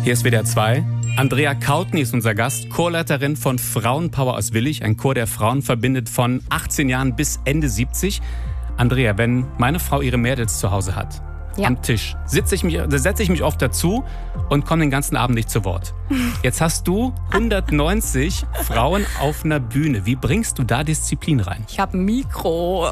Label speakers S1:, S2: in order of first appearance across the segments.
S1: Hier ist WDR 2. Andrea Kautny ist unser Gast, Chorleiterin von Frauenpower aus Willich, ein Chor, der Frauen verbindet von 18 Jahren bis Ende 70. Andrea, wenn meine Frau ihre Mädels zu Hause hat, am Tisch, setze ich mich oft dazu und komme den ganzen Abend nicht zu Wort. Jetzt hast du 190 Frauen auf einer Bühne. Wie bringst du da Disziplin rein?
S2: Ich habe ein Mikro.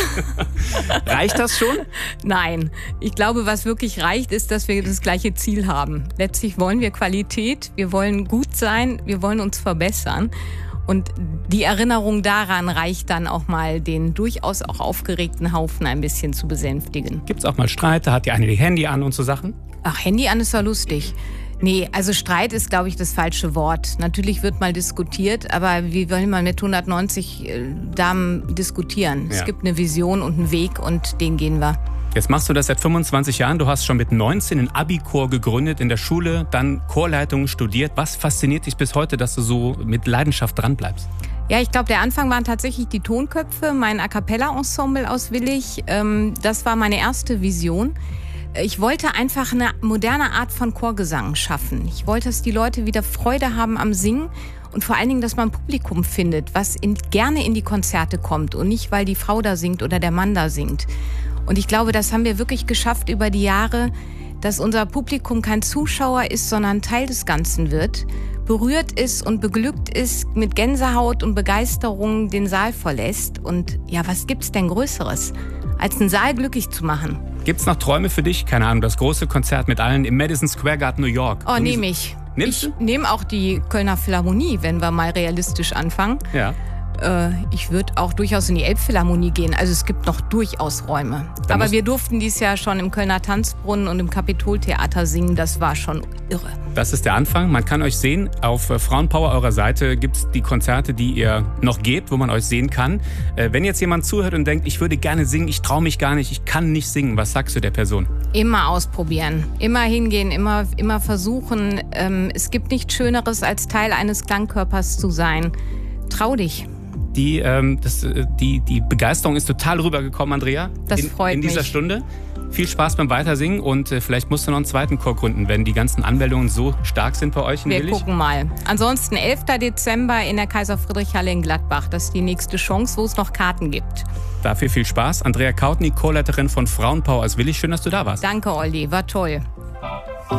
S1: Reicht das schon?
S2: Nein. Ich glaube, was wirklich reicht, ist, dass wir das gleiche Ziel haben. Letztlich wollen wir Qualität, wir wollen gut sein, wir wollen uns verbessern. Und die Erinnerung daran reicht dann auch mal, den durchaus auch aufgeregten Haufen ein bisschen zu besänftigen.
S1: Gibt's auch mal Streit? Da hat die eine die Handy an und so Sachen?
S2: Ach, Handy an ist doch lustig. Nee, also Streit ist, glaube ich, das falsche Wort. Natürlich wird mal diskutiert, aber wie will man mit 190 Damen diskutieren? Ja. Es gibt eine Vision und einen Weg und den gehen wir.
S1: Jetzt machst du das seit 25 Jahren. Du hast schon mit 19 einen Abi-Chor gegründet in der Schule, dann Chorleitung studiert. Was fasziniert dich bis heute, dass du so mit Leidenschaft dranbleibst?
S2: Ja, ich glaube, der Anfang waren tatsächlich die Tonköpfe, mein A-Cappella-Ensemble aus Willich. Das war meine erste Vision. Ich wollte einfach eine moderne Art von Chorgesang schaffen. Ich wollte, dass die Leute wieder Freude haben am Singen und vor allen Dingen, dass man ein Publikum findet, was gerne in die Konzerte kommt und nicht, weil die Frau da singt oder der Mann da singt. Und ich glaube, das haben wir wirklich geschafft über die Jahre, dass unser Publikum kein Zuschauer ist, sondern Teil des Ganzen wird, berührt ist und beglückt ist, mit Gänsehaut und Begeisterung den Saal verlässt. Und ja, was gibt's denn Größeres, als einen Saal glücklich zu machen?
S1: Gibt's noch Träume für dich? Keine Ahnung, das große Konzert mit allen im Madison Square Garden, New York.
S2: Oh, nehme ich.
S1: Nimmst du?
S2: Ich nehme auch die Kölner Philharmonie, wenn wir mal realistisch anfangen.
S1: Ja.
S2: Ich würde auch durchaus in die Elbphilharmonie gehen. Also es gibt noch durchaus Räume. Aber wir durften dieses Jahr schon im Kölner Tanzbrunnen und im Kapitoltheater singen. Das war schon irre.
S1: Das ist der Anfang. Man kann euch sehen. Auf Frauenpower eurer Seite gibt es die Konzerte, die ihr noch gebt, wo man euch sehen kann. Wenn jetzt jemand zuhört und denkt, ich würde gerne singen, ich traue mich gar nicht, ich kann nicht singen, was sagst du der Person?
S2: Immer ausprobieren, immer hingehen, immer versuchen. Es gibt nichts Schöneres, als Teil eines Klangkörpers zu sein. Trau dich.
S1: Die Begeisterung ist total rübergekommen, Andrea.
S2: Das freut mich.
S1: In dieser Stunde. Viel Spaß beim Weitersingen und vielleicht musst du noch einen zweiten Chor gründen, wenn die ganzen Anmeldungen so stark sind bei euch in Willich.
S2: Wir gucken mal. Ansonsten 11. Dezember in der Kaiser-Friedrich-Halle in Gladbach. Das ist die nächste Chance, wo es noch Karten gibt.
S1: Dafür viel Spaß. Andrea Kautny, Chorleiterin von Frauenpower aus Willich. Schön, dass du da warst.
S2: Danke, Olli. War toll.